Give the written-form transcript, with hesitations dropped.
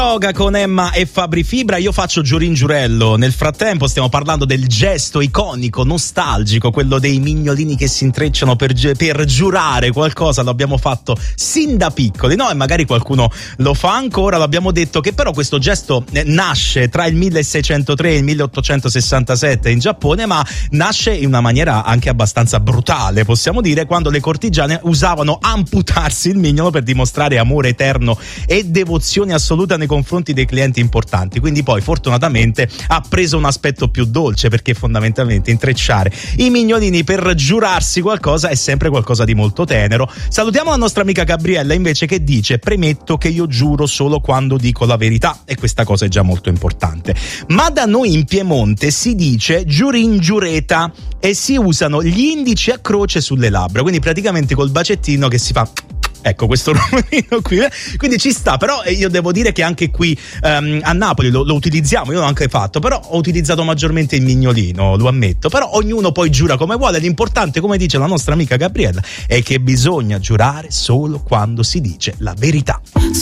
Yoga con Emma e Fabri Fibra. Io faccio Giurin Giurello. Nel frattempo stiamo parlando del gesto iconico, nostalgico, quello dei mignolini che si intrecciano per giurare qualcosa. Lo abbiamo fatto sin da piccoli, no? E magari qualcuno lo fa ancora. L'abbiamo detto che però questo gesto nasce tra il 1603 e il 1867 in Giappone, ma nasce in una maniera anche abbastanza brutale, possiamo dire, quando le cortigiane usavano amputarsi il mignolo per dimostrare amore eterno e devozione assoluta nei confronti dei clienti importanti. Quindi poi fortunatamente ha preso un aspetto più dolce, perché fondamentalmente intrecciare i mignolini per giurarsi qualcosa è sempre qualcosa di molto tenero. Salutiamo la nostra amica Gabriella invece, che dice: premetto che io giuro solo quando dico la verità, e questa cosa è già molto importante. Ma da noi in Piemonte si dice giurin giureta e si usano gli indici a croce sulle labbra, quindi praticamente col bacettino che si fa, ecco, questo rumorino qui, quindi ci sta. Però io devo dire che anche qui a Napoli lo utilizziamo, io l'ho anche fatto, però ho utilizzato maggiormente il mignolino, lo ammetto. Però ognuno poi giura come vuole. L'importante, come dice la nostra amica Gabriella, è che bisogna giurare solo quando si dice la verità.